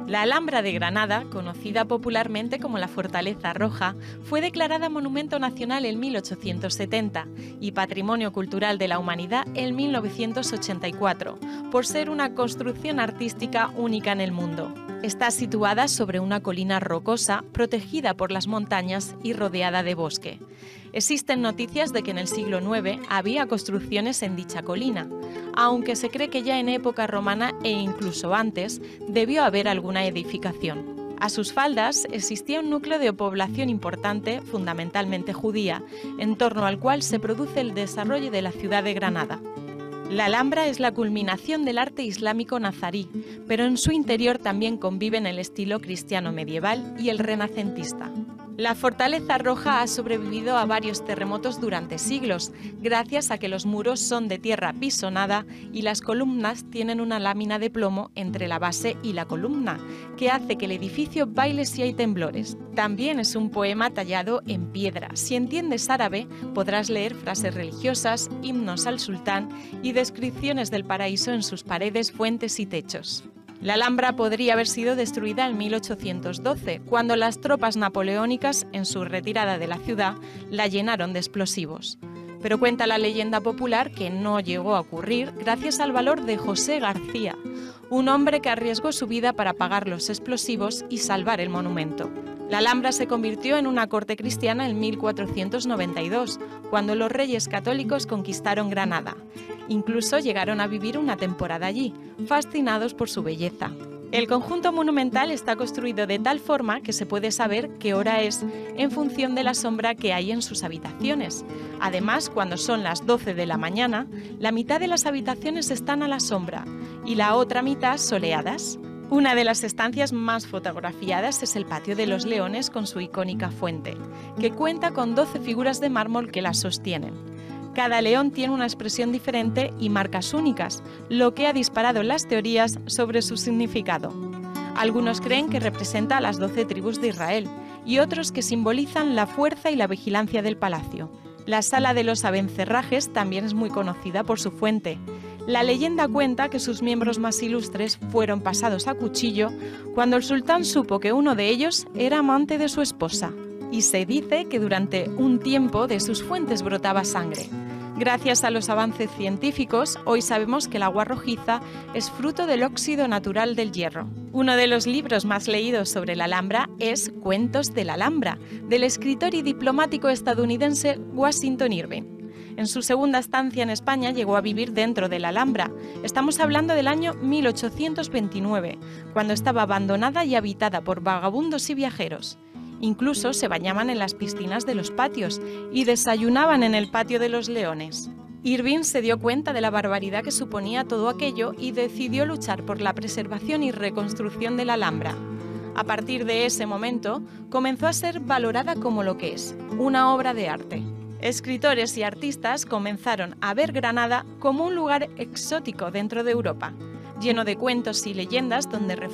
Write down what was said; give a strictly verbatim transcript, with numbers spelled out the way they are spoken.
La Alhambra de Granada, conocida popularmente como la Fortaleza Roja, fue declarada Monumento Nacional en mil ochocientos setenta y Patrimonio Cultural de la Humanidad en mil novecientos ochenta y cuatro, por ser una construcción artística única en el mundo. Está situada sobre una colina rocosa, protegida por las montañas y rodeada de bosque. Existen noticias de que en el siglo nueve había construcciones en dicha colina, aunque se cree que ya en época romana e incluso antes debió haber alguna edificación. A sus faldas existía un núcleo de población importante, fundamentalmente judía, en torno al cual se produce el desarrollo de la ciudad de Granada. La Alhambra es la culminación del arte islámico nazarí, pero en su interior también conviven el estilo cristiano medieval y el renacentista. La Fortaleza Roja ha sobrevivido a varios terremotos durante siglos, gracias a que los muros son de tierra pisonada y las columnas tienen una lámina de plomo entre la base y la columna, que hace que el edificio baile si hay temblores. También es un poema tallado en piedra. Si entiendes árabe, podrás leer frases religiosas, himnos al sultán y descripciones del paraíso en sus paredes, fuentes y techos. La Alhambra podría haber sido destruida en mil ochocientos doce, cuando las tropas napoleónicas, en su retirada de la ciudad, la llenaron de explosivos. Pero cuenta la leyenda popular que no llegó a ocurrir gracias al valor de José García, un hombre que arriesgó su vida para apagar los explosivos y salvar el monumento. La Alhambra se convirtió en una corte cristiana en mil cuatrocientos noventa y dos, cuando los reyes católicos conquistaron Granada. Incluso llegaron a vivir una temporada allí, fascinados por su belleza. El conjunto monumental está construido de tal forma que se puede saber qué hora es en función de la sombra que hay en sus habitaciones. Además, cuando son las doce de la mañana, la mitad de las habitaciones están a la sombra y la otra mitad soleadas. Una de las estancias más fotografiadas es el Patio de los Leones con su icónica fuente, que cuenta con doce figuras de mármol que la sostienen. Cada león tiene una expresión diferente y marcas únicas, lo que ha disparado las teorías sobre su significado. Algunos creen que representa a las doce tribus de Israel y otros que simbolizan la fuerza y la vigilancia del palacio. La Sala de los Abencerrajes también es muy conocida por su fuente. La leyenda cuenta que sus miembros más ilustres fueron pasados a cuchillo cuando el sultán supo que uno de ellos era amante de su esposa. Y se dice que durante un tiempo de sus fuentes brotaba sangre. Gracias a los avances científicos, hoy sabemos que el agua rojiza es fruto del óxido natural del hierro. Uno de los libros más leídos sobre la Alhambra es Cuentos de la Alhambra, del escritor y diplomático estadounidense Washington Irving. En su segunda estancia en España llegó a vivir dentro de la Alhambra. Estamos hablando del año mil ochocientos veintinueve, cuando estaba abandonada y habitada por vagabundos y viajeros. Incluso se bañaban en las piscinas de los patios y desayunaban en el Patio de los Leones. Irving se dio cuenta de la barbaridad que suponía todo aquello y decidió luchar por la preservación y reconstrucción de la Alhambra. A partir de ese momento, comenzó a ser valorada como lo que es, una obra de arte. Escritores y artistas comenzaron a ver Granada como un lugar exótico dentro de Europa, lleno de cuentos y leyendas donde